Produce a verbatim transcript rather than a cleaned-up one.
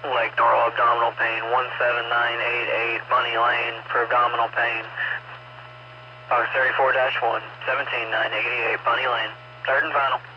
Lake Norwell abdominal pain, one seven nine eight eight, Bunny Lane for abdominal pain. Box thirty-four dash one, seventeen nine eighty-eight, Bunny Lane. Third and final.